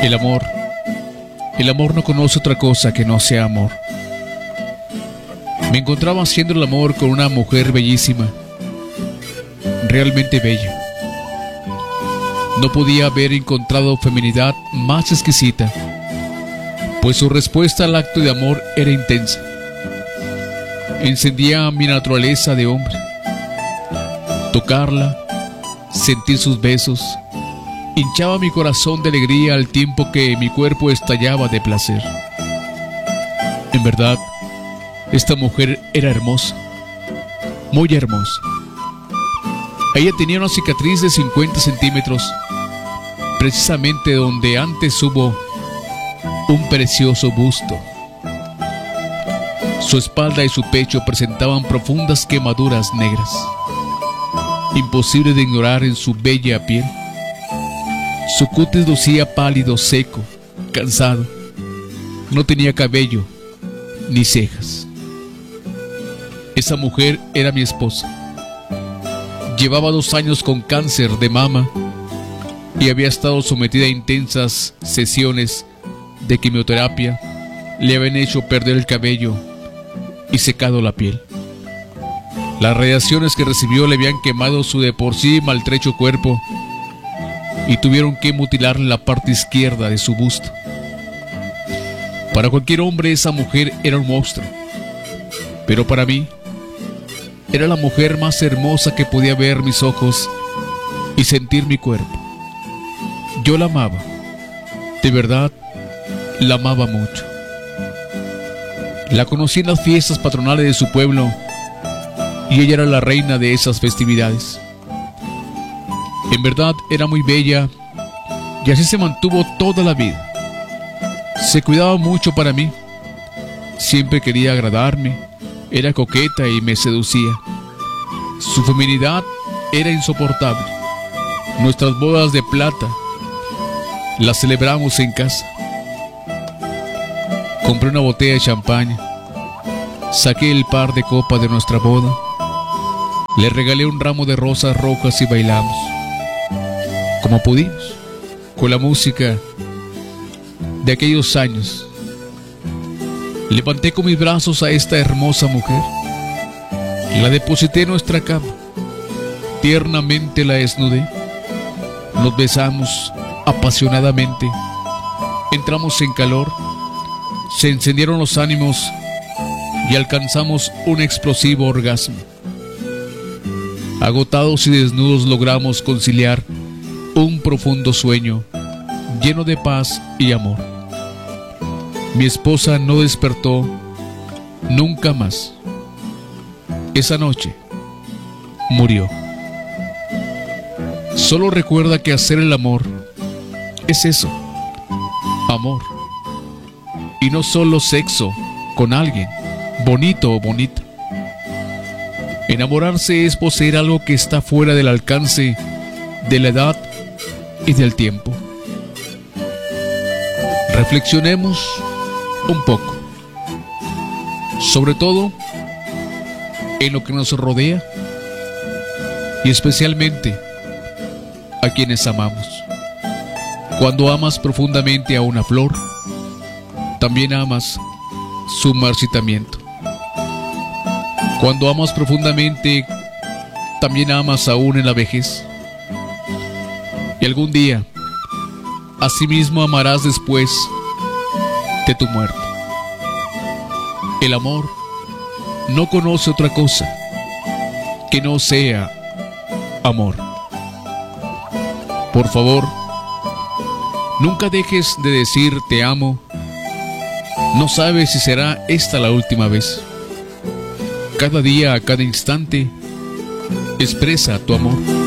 El amor. El amor no conoce otra cosa que no sea amor. Me encontraba haciendo el amor con una mujer bellísima, realmente bella. No podía haber encontrado feminidad más exquisita, pues su respuesta al acto de amor era intensa. Encendía mi naturaleza de hombre. Tocarla, sentir sus besos, hinchaba mi corazón de alegría al tiempo que mi cuerpo estallaba de placer. En verdad, esta mujer era hermosa, muy hermosa. Ella tenía una cicatriz de 50 centímetros, precisamente donde antes hubo un precioso busto. Su espalda y su pecho presentaban profundas quemaduras negras, imposible de ignorar en su bella piel. Su cutis lucía pálido, seco, cansado. No tenía cabello ni cejas. Esa mujer era mi esposa. Llevaba 2 años con cáncer de mama y había estado sometida a intensas sesiones de quimioterapia. Le habían hecho perder el cabello y secado la piel. Las radiaciones que recibió le habían quemado su de por sí maltrecho cuerpo y tuvieron que mutilarle la parte izquierda de su busto. Para cualquier hombre esa mujer era un monstruo, pero para mí era la mujer más hermosa que podía ver mis ojos y sentir mi cuerpo. Yo la amaba, de verdad la amaba mucho. La conocí en las fiestas patronales de su pueblo y ella era la reina de esas festividades. En verdad era muy bella y así se mantuvo toda la vida. Se cuidaba mucho para mí, siempre quería agradarme, era coqueta y me seducía. Su feminidad era insoportable. Nuestras bodas de plata las celebramos en casa. Compré una botella de champaña, saqué el par de copas de nuestra boda, le regalé un ramo de rosas rojas y bailamos, como pudimos, con la música de aquellos años. Levanté con mis brazos a esta hermosa mujer, la deposité en nuestra cama, tiernamente la desnudé, nos besamos apasionadamente, entramos en calor, se encendieron los ánimos y alcanzamos un explosivo orgasmo. Agotados y desnudos logramos conciliar un profundo sueño lleno de paz y amor. Mi esposa no despertó nunca más. Esa noche murió. Solo recuerda que hacer el amor es eso, amor. Y no solo sexo con alguien, bonito o bonita. Enamorarse es poseer algo que está fuera del alcance de la edad y del tiempo. Reflexionemos un poco, sobre todo en lo que nos rodea y especialmente a quienes amamos. Cuando amas profundamente a una flor, también amas su marchitamiento. Cuando amas profundamente, también amas aún en la vejez. Y algún día, asimismo amarás después de tu muerte. El amor no conoce otra cosa que no sea amor. Por favor, nunca dejes de decir te amo. No sabes si será esta la última vez. Cada día, a cada instante, expresa tu amor.